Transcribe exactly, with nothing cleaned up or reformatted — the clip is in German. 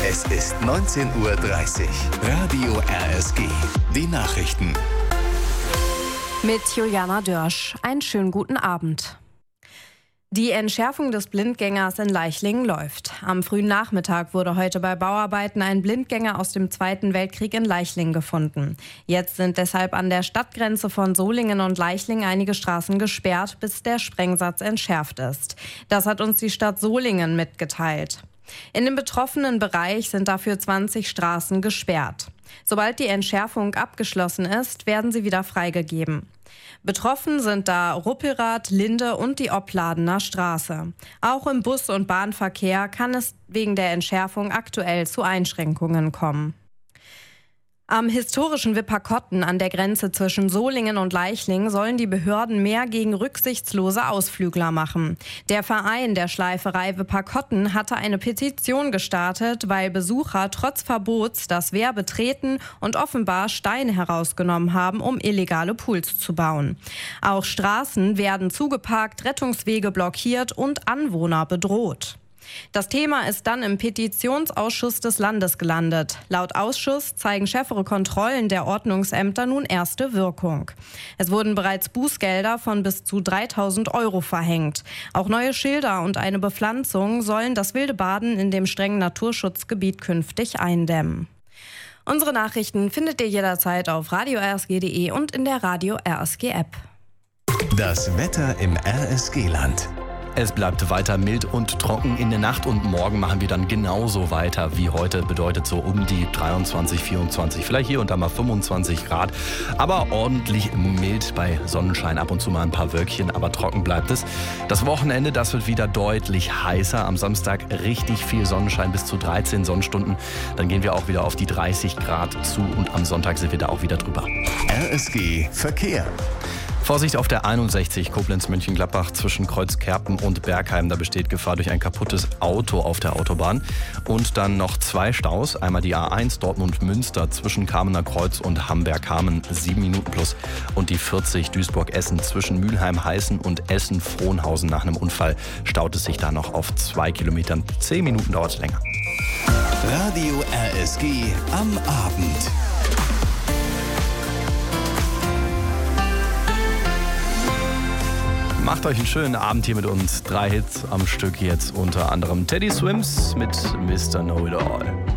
Es ist neunzehn Uhr dreißig. Radio R S G. Die Nachrichten. Mit Juliana Dörsch. Einen schönen guten Abend. Die Entschärfung des Blindgängers in Leichlingen läuft. Am frühen Nachmittag wurde heute bei Bauarbeiten ein Blindgänger aus dem Zweiten Weltkrieg in Leichlingen gefunden. Jetzt sind deshalb an der Stadtgrenze von Solingen und Leichlingen einige Straßen gesperrt, bis der Sprengsatz entschärft ist. Das hat uns die Stadt Solingen mitgeteilt. In dem betroffenen Bereich sind dafür zwanzig Straßen gesperrt. Sobald die Entschärfung abgeschlossen ist, werden sie wieder freigegeben. Betroffen sind da Ruppelrath, Linde und die Opladener Straße. Auch im Bus- und Bahnverkehr kann es wegen der Entschärfung aktuell zu Einschränkungen kommen. Am historischen Wipperkotten an der Grenze zwischen Solingen und Leichlingen sollen die Behörden mehr gegen rücksichtslose Ausflügler machen. Der Verein der Schleiferei Wipperkotten hatte eine Petition gestartet, weil Besucher trotz Verbots das Wehr betreten und offenbar Steine herausgenommen haben, um illegale Pools zu bauen. Auch Straßen werden zugeparkt, Rettungswege blockiert und Anwohner bedroht. Das Thema ist dann im Petitionsausschuss des Landes gelandet. Laut Ausschuss zeigen schärfere Kontrollen der Ordnungsämter nun erste Wirkung. Es wurden bereits Bußgelder von bis zu dreitausend Euro verhängt. Auch neue Schilder und eine Bepflanzung sollen das wilde Baden in dem strengen Naturschutzgebiet künftig eindämmen. Unsere Nachrichten findet ihr jederzeit auf radio r s g punkt d e und in der Radio R S G App. Das Wetter im R S G-Land. Es bleibt weiter mild und trocken in der Nacht und morgen machen wir dann genauso weiter wie heute. Bedeutet so um die dreiundzwanzig, vierundzwanzig, vielleicht hier und da mal fünfundzwanzig Grad. Aber ordentlich mild bei Sonnenschein, ab und zu mal ein paar Wölkchen, aber trocken bleibt es. Das Wochenende, das wird wieder deutlich heißer. Am Samstag richtig viel Sonnenschein, bis zu dreizehn Sonnenstunden. Dann gehen wir auch wieder auf die dreißig Grad zu und am Sonntag sind wir da auch wieder drüber. R S G Verkehr. Vorsicht auf der einundsechzig Koblenz-Mönchengladbach zwischen Kreuzkerpen und Bergheim. Da besteht Gefahr durch ein kaputtes Auto auf der Autobahn. Und dann noch zwei Staus. Einmal die A eins Dortmund-Münster zwischen Kamener Kreuz und Hamberg-Kamen, sieben Minuten plus. Und die vierzig Duisburg-Essen zwischen Mülheim-Heißen und Essen-Frohnhausen. Nach einem Unfall staut es sich da noch auf zwei Kilometern. Zehn Minuten dauert es länger. Radio R S G am Abend. Macht euch einen schönen Abend hier mit uns. Drei Hits am Stück jetzt, unter anderem Teddy Swims mit Mister Know It All.